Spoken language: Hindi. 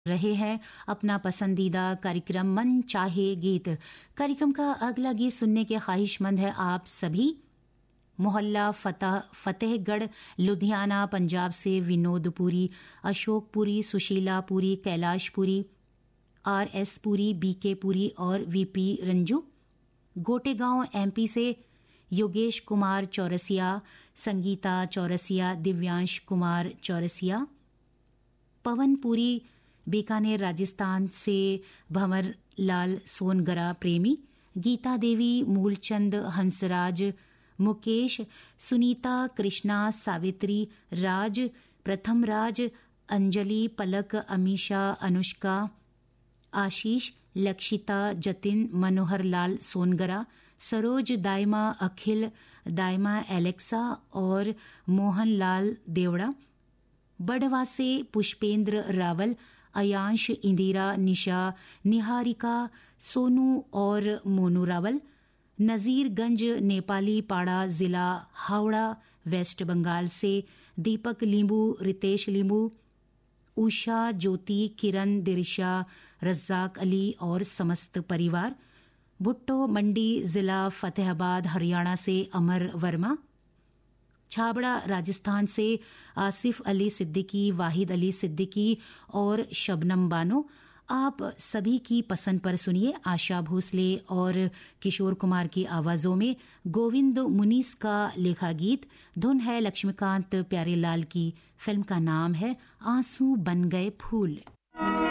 रहे हैं अपना पसंदीदा कार्यक्रम मन चाहे गीत। कार्यक्रम का अगला गीत सुनने के ख्वाहिशमंद है आप सभी। मोहल्ला फतेहगढ़ लुधियाना पंजाब से विनोद पुरी, अशोक पुरी, सुशीला पुरी, कैलाश पुरी, RS पुरी, BK पुरी और VP रंजू। गोटेगांव MP से योगेश कुमार चौरसिया, संगीता चौरसिया, दिव्यांश कुमार चौरसिया। पवन पुरी बीकानेर राजस्थान से भंवर लाल सोनगरा प्रेमी, गीता देवी, मूलचंद हंसराज, मुकेश, सुनीता, कृष्णा, सावित्री, राज, प्रथम राज, अंजलि, पलक, अमीशा, अनुष्का, आशीष, लक्षिता, जतिन, मनोहर लाल सोनगरा, सरोज, दायमा, अखिल, दायमा, एलेक्सा और मोहन लाल देवड़ा। बड़वा से पुष्पेंद्र रावल, अयांश, इंदिरा, निशा, निहारिका, सोनू और मोनू रावल। नजीरगंज नेपाली पाड़ा जिला हावड़ा वेस्ट बंगाल से दीपक लींबू, रितेश लींबू, उषा, ज्योति, किरण, दिरिशा, रज्जाक अली और समस्त परिवार। भुट्टो मंडी जिला फतेहाबाद हरियाणा से अमर वर्मा। छाबड़ा राजस्थान से आसिफ अली सिद्दीकी, वाहिद अली सिद्दीकी और शबनम बानो। आप सभी की पसंद पर सुनिए आशा भोसले और किशोर कुमार की आवाजों में गोविंद मुनीस का लेखा गीत। धुन है लक्ष्मीकांत प्यारेलाल की। फिल्म का नाम है आंसू बन गए फूल।